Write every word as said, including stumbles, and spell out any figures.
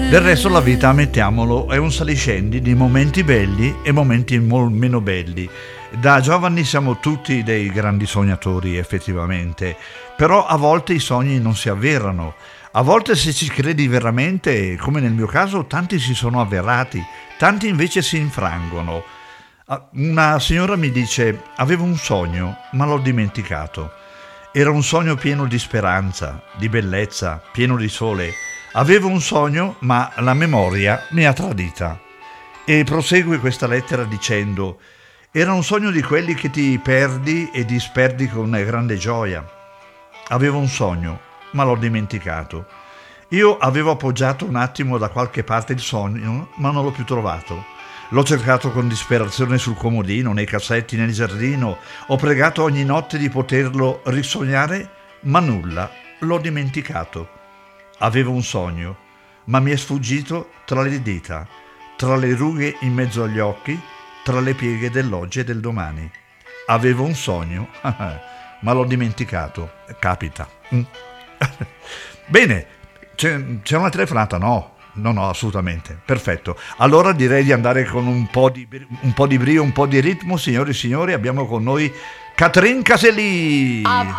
Del resto la vita, ammettiamolo, è un saliscendi di momenti belli e momenti molto meno belli. Da giovani siamo tutti dei grandi sognatori, effettivamente, però a volte i sogni non si avverano. A volte, se ci credi veramente, come nel mio caso, tanti si sono avverati, tanti invece si infrangono. Una signora mi dice: avevo un sogno, ma l'ho dimenticato. Era un sogno pieno di speranza, di bellezza, pieno di sole. Avevo un sogno, ma la memoria mi ha tradita. E prosegue questa lettera dicendo: era un sogno di quelli che ti perdi e disperdi con grande gioia. Avevo un sogno, ma l'ho dimenticato. Io avevo appoggiato un attimo da qualche parte il sogno, ma non l'ho più trovato. L'ho cercato con disperazione sul comodino, nei cassetti, nel giardino. Ho pregato ogni notte di poterlo risognare, ma nulla, l'ho dimenticato. Avevo un sogno, ma mi è sfuggito tra le dita, tra le rughe in mezzo agli occhi, tra le pieghe dell'oggi e del domani. Avevo un sogno, ma l'ho dimenticato. Capita. Bene, c'è, c'è una telefonata? No, no, no, assolutamente. Perfetto. Allora direi di andare con un po' di, un po' di brio, un po' di ritmo. Signori e signori, abbiamo con noi Catherine Caselli.